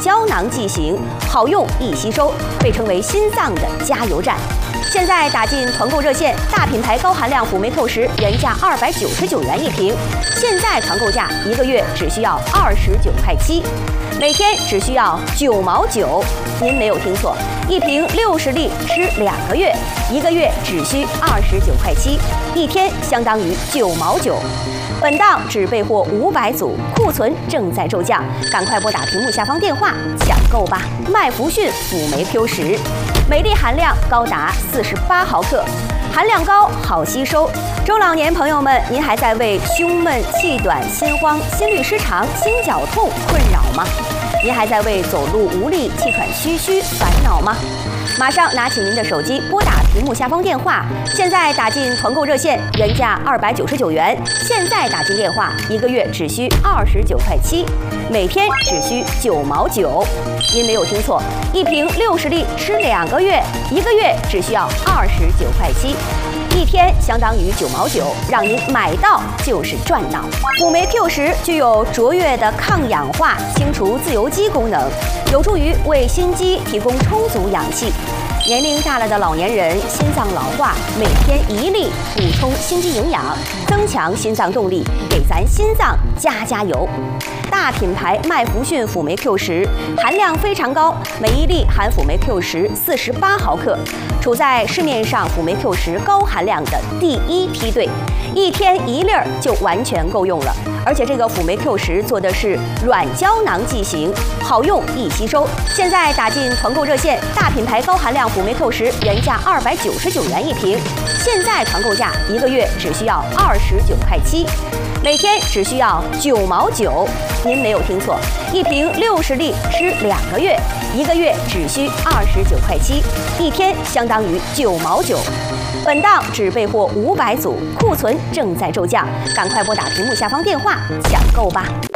胶囊剂型，好用易吸收，被称为心脏的加油站。现在打进团购热线，大品牌高含量辅酶 Q10原价299元一瓶，现在团购价1个月只需要29.7块，每天只需要9毛9。您没有听错，一瓶60粒吃2个月，1个月只需29.7块，一天相当于9毛9。本档只备货500组，库存正在骤降，赶快拨打屏幕下方电话抢购吧！麦福逊辅酶 Q10，每粒含量高达48毫克，含量高，好吸收。中老年朋友们，您还在为胸闷、气短、心慌、心律失常、心绞痛困扰吗？您还在为走路无力、气喘吁吁烦恼吗？马上拿起您的手机，拨打屏幕下方电话，现在打进团购热线，原价299元，现在打进电话，1个月只需29.7块，每天只需9毛9。您没有听错，一瓶60粒吃2个月，1个月只需要29.7块，一天相当于9毛9，让您买到就是赚到。辅酶 Q10具有卓越的抗氧化、清除自由基功能，有助于为心肌提供充足氧气。年龄大了的老年人心脏老化，每天1粒补充心肌营养，增强心脏动力，给咱心脏加油。大品牌麦福逊辅酶 Q10含量非常高，每1粒含辅酶 Q10 48毫克，处在市面上辅酶 Q10高含量的第1梯队，一天1粒就完全够用了。而且这个辅酶 Q10做的是软胶囊剂型，好用易吸收。现在打进团购热线，大品牌高含量辅酶 Q10原价299元一瓶，现在团购价1个月只需要29.7块，每天只需要9毛9。您没有听错，一瓶60粒吃2个月，1个月只需29.7块，一天相当于9毛9。本档只备货500组，库存正在骤降，赶快拨打屏幕下方电话抢购吧！